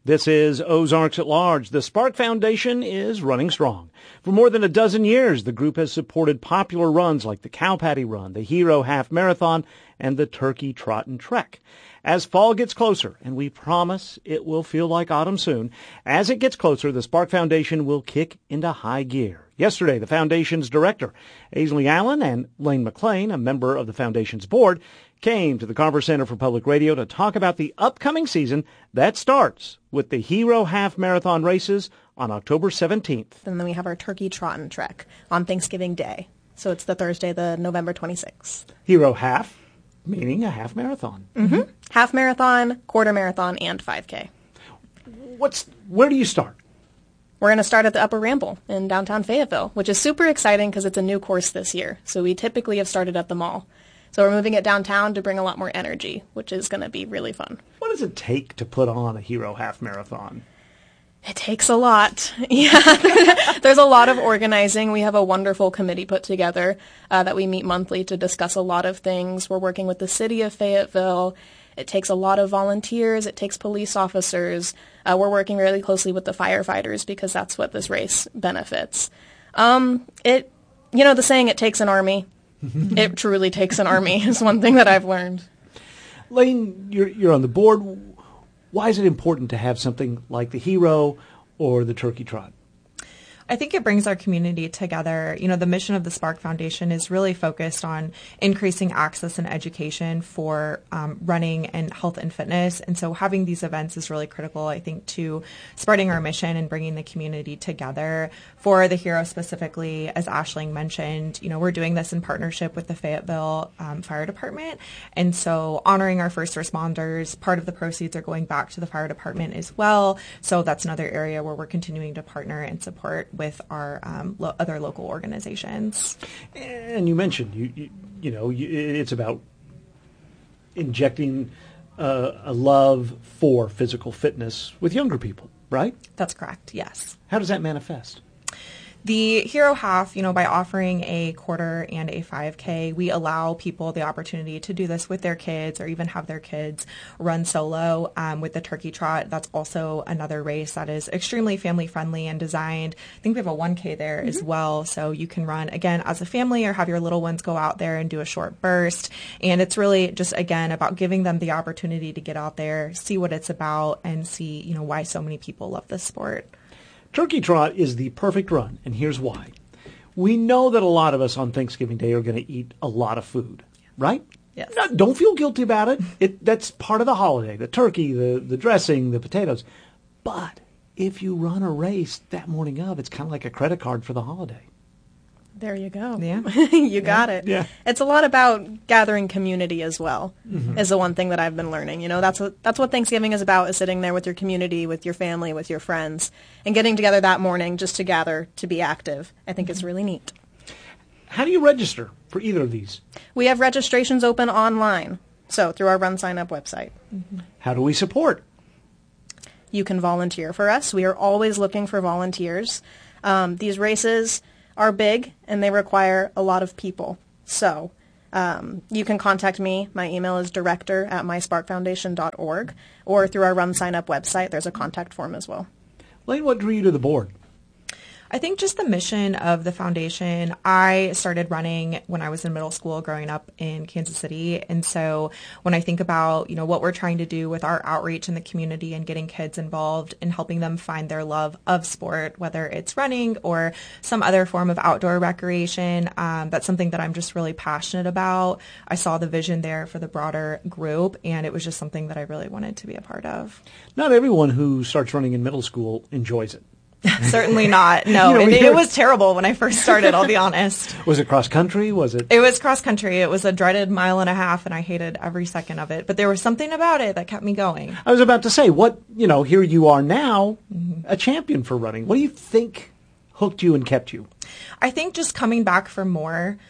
This is Ozarks at Large. The Spark Foundation is running strong. For more than a dozen years, the group has supported popular runs like the Cow Patty Run, the Hero Half Marathon, and the Turkey Trot and Trek. As fall gets closer, and we promise it will feel like autumn soon, as it gets closer, the Spark Foundation will kick into high gear. Yesterday, the Foundation's director, Aisley Allen, and Lane McLean, a member of the Foundation's board, came to the Carver Center for Public Radio to talk about the upcoming season that starts with the Hero Half Marathon races on October 17th. And then we have our Turkey Trot and Trek on Thanksgiving Day. So it's the Thursday, the November 26th. Hero Half, meaning a half marathon. Mm-hmm. Half marathon, quarter marathon, and 5K. Where do you start? We're going to start at the Upper Ramble in downtown Fayetteville, which is super exciting because it's a new course this year. So we typically have started at the mall. So we're moving it downtown to bring a lot more energy, which is going to be really fun. What does it take to put on a Hero Half Marathon? It takes a lot. Yeah, there's a lot of organizing. We have a wonderful committee put together that we meet monthly to discuss a lot of things. We're working with the city of Fayetteville. It takes a lot of volunteers. It takes police officers. We're working really closely with the firefighters because that's what this race benefits. The saying, it takes an army. It truly takes an army is one thing that I've learned. Lane, you're on the board. Why is it important to have something like the Hero or the Turkey Trot? I think it brings our community together. You know, the mission of the Spark Foundation is really focused on increasing access and education for running and health and fitness. And so having these events is really critical, I think, to spreading our mission and bringing the community together. For the Hero specifically, as Aisling mentioned, you know, we're doing this in partnership with the Fayetteville Fire Department. And so honoring our first responders, part of the proceeds are going back to the fire department as well. So that's another area where we're continuing to partner and support with our other local organizations. And you mentioned, it's about injecting a love for physical fitness with younger people, right? That's correct, yes. How does that manifest? The Hero Half, by offering a quarter and a 5K, we allow people the opportunity to do this with their kids or even have their kids run solo. With the Turkey Trot, that's also another race that is extremely family-friendly and designed. I think we have a 1K there as well, so you can run, again, as a family or have your little ones go out there and do a short burst. And it's really just, again, about giving them the opportunity to get out there, see what it's about, and see, why so many people love this sport. Turkey Trot is the perfect run, and here's why. We know that a lot of us on Thanksgiving Day are going to eat a lot of food, right? Yes. No, don't feel guilty about it. That's part of the holiday, the turkey, the dressing, the potatoes. But if you run a race that morning of, it's kind of like a credit card for the holiday. There you go. Yeah. You got it. Yeah. It's a lot about gathering community as well, is the one thing that I've been learning. That's what Thanksgiving is about, is sitting there with your community, with your family, with your friends, and getting together that morning just to gather, to be active. I think it's really neat. How do you register for either of these? We have registrations open online, so through our Run Sign Up website. How do we support? You can volunteer for us. We are always looking for volunteers. These races are big, and they require a lot of people. So you can contact me. My email is director@mysparkfoundation.org, or through our Run Sign Up website. There's a contact form as well. Lane, what drew you to the board? I think just the mission of the foundation. I started running when I was in middle school growing up in Kansas City. And so when I think about, what we're trying to do with our outreach in the community and getting kids involved and helping them find their love of sport, whether it's running or some other form of outdoor recreation, that's something that I'm just really passionate about. I saw the vision there for the broader group, and it was just something that I really wanted to be a part of. Not everyone who starts running in middle school enjoys it. Certainly not. No, it was terrible when I first started, I'll be honest. Was it cross country? It was cross country. It was a dreaded 1.5 miles, and I hated every second of it. But there was something about it that kept me going. I was about to say, here you are now, a champion for running. What do you think hooked you and kept you? I think just coming back for more.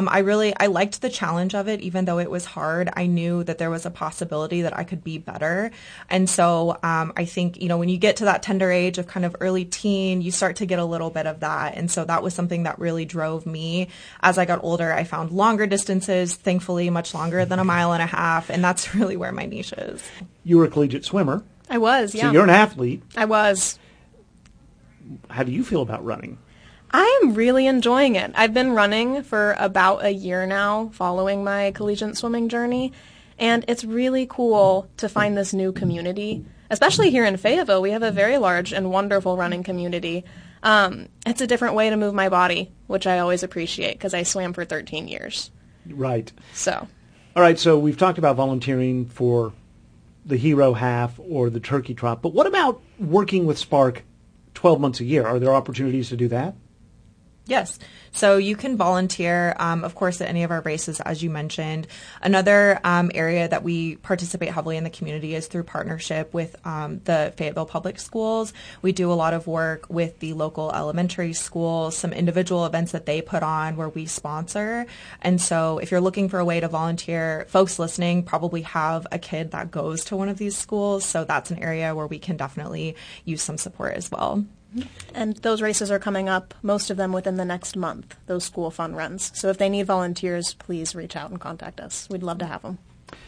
I liked the challenge of it, even though it was hard. I knew that there was a possibility that I could be better. And so I think, when you get to that tender age of kind of early teen, you start to get a little bit of that. And so that was something that really drove me. As I got older, I found longer distances, thankfully much longer than 1.5 miles. And that's really where my niche is. You were a collegiate swimmer. I was, yeah. So you're an athlete. I was. How do you feel about running? I am really enjoying it. I've been running for about a year now, following my collegiate swimming journey, and it's really cool to find this new community. Especially here in Fayetteville, we have a very large and wonderful running community. It's a different way to move my body, which I always appreciate because I swam for 13 years. Right. So. All right, so we've talked about volunteering for the Hero Half or the Turkey Trot, but what about working with Spark 12 months a year? Are there opportunities to do that? Yes. So you can volunteer, of course, at any of our races, as you mentioned. Another area that we participate heavily in the community is through partnership with the Fayetteville Public Schools. We do a lot of work with the local elementary schools, some individual events that they put on where we sponsor. And so if you're looking for a way to volunteer, folks listening probably have a kid that goes to one of these schools. So that's an area where we can definitely use some support as well. And those races are coming up, most of them within the next month, those school fun runs. So if they need volunteers, please reach out and contact us. We'd love to have them.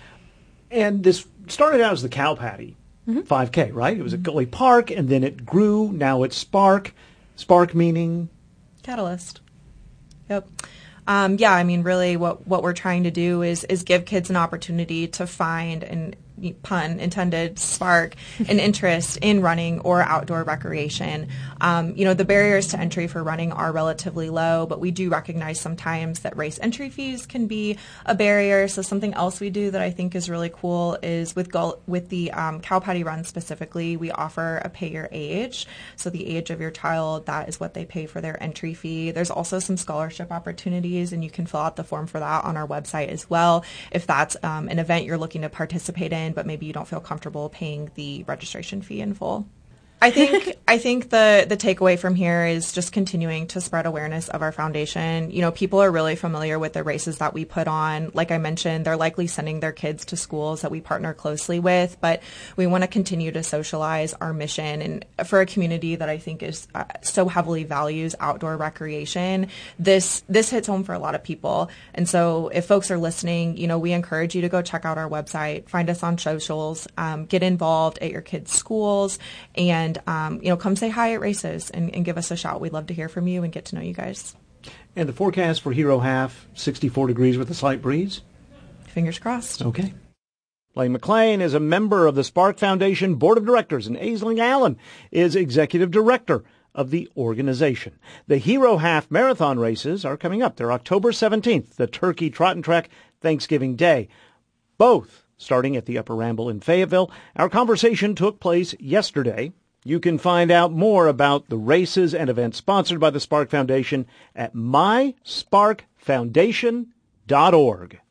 And this started out as the Cow Patty 5K, right? It was at Gully Park, and then it grew. Now it's Spark. Spark meaning? Catalyst. Yep. Yeah, I mean, really what we're trying to do is give kids an opportunity to find and pun intended, spark an interest in running or outdoor recreation. The barriers to entry for running are relatively low, but we do recognize sometimes that race entry fees can be a barrier. So something else we do that I think is really cool is with the Cow Patty Run specifically, we offer a pay your age. So the age of your child, that is what they pay for their entry fee. There's also some scholarship opportunities, and you can fill out the form for that on our website as well. If that's an event you're looking to participate in, but maybe you don't feel comfortable paying the registration fee in full. I think the takeaway from here is just continuing to spread awareness of our foundation. People are really familiar with the races that we put on. Like I mentioned, they're likely sending their kids to schools that we partner closely with, but we want to continue to socialize our mission. And for a community that I think is so heavily values outdoor recreation, this hits home for a lot of people. And so if folks are listening, we encourage you to go check out our website, find us on socials, get involved at your kids' schools, and come say hi at races and give us a shout. We'd love to hear from you and get to know you guys. And the forecast for Hero Half, 64 degrees with a slight breeze? Fingers crossed. Okay. Blaine McLean is a member of the Spark Foundation Board of Directors, and Aisling Allen is Executive Director of the organization. The Hero Half Marathon races are coming up. They're October 17th, the Turkey Trot and Trek Thanksgiving Day. Both starting at the Upper Ramble in Fayetteville. Our conversation took place yesterday. You can find out more about the races and events sponsored by the Spark Foundation at mysparkfoundation.org.